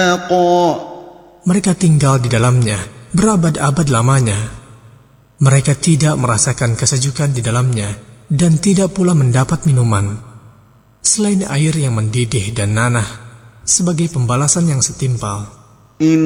Mereka tinggal di dalamnya berabad-abad lamanya. Mereka tidak merasakan kesejukan di dalamnya dan tidak pula mendapat minuman selain air yang mendidih dan nanah sebagai pembalasan yang setimpal.